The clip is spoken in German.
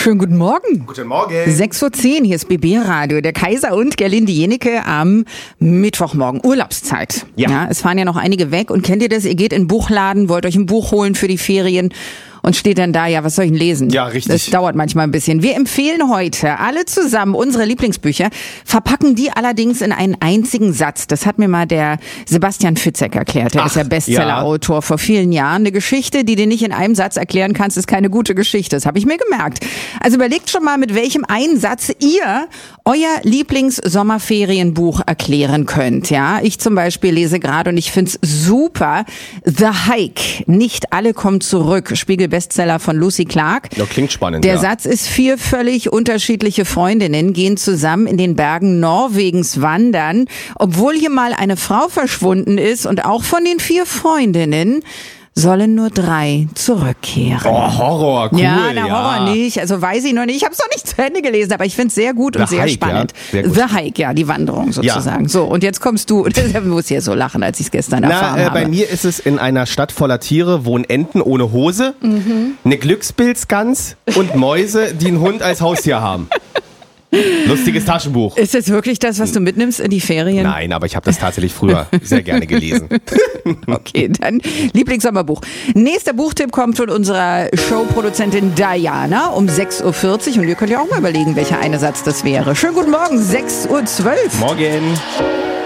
Schönen guten Morgen. Guten Morgen. 6:10 Uhr, hier ist BB Radio. Der Kaiser und Gerlinde Jenecke am Mittwochmorgen. Urlaubszeit. Ja. Es fahren ja noch einige weg. Und kennt ihr das? Ihr geht in den Buchladen, wollt euch ein Buch holen für die Ferien und steht dann da, ja, was soll ich denn lesen? Ja, richtig. Das dauert manchmal ein bisschen. Wir empfehlen heute alle zusammen unsere Lieblingsbücher, verpacken die allerdings in einen einzigen Satz. Das hat mir mal der Sebastian Fitzek erklärt. Der ist ja Bestseller-Autor vor vielen Jahren. Eine Geschichte, die du nicht in einem Satz erklären kannst, ist keine gute Geschichte. Das habe ich mir gemerkt. Also überlegt schon mal, mit welchem einen Satz ihr euer Lieblings-Sommerferienbuch erklären könnt. Ja, ich zum Beispiel lese gerade und ich find's super. The Hike. Nicht alle kommen zurück. Spiegel-Bestseller von Lucy Clark. Ja, klingt spannend. Der Satz ist: 4 völlig unterschiedliche Freundinnen gehen zusammen in den Bergen Norwegens wandern, obwohl hier mal eine Frau verschwunden ist, und auch von den 4 Freundinnen sollen nur 3 zurückkehren. Oh, Horror, cool. Ja, Horror nicht. Also weiß ich noch nicht. Ich habe es noch nicht zu Ende gelesen, aber ich finde es sehr gut und sehr spannend. Ja, sehr gut. The Hike, ja, die Wanderung sozusagen. Ja. So, und jetzt kommst du. Ich muss hier so lachen, als ich es gestern erfahren habe. Bei mir ist es: in einer Stadt voller Tiere wohnen Enten ohne Hose, eine Glückspilzgans und Mäuse, die einen Hund als Haustier haben. Lustiges Taschenbuch. Ist das wirklich das, was du mitnimmst in die Ferien? Nein, aber ich habe das tatsächlich früher sehr gerne gelesen. Okay, dann Lieblingssommerbuch. Nächster Buchtipp kommt von unserer Showproduzentin Diana um 6:40 Uhr. Und ihr könnt ja auch mal überlegen, welcher eine Satz das wäre. Schönen guten Morgen, 6:12 Uhr. Morgen.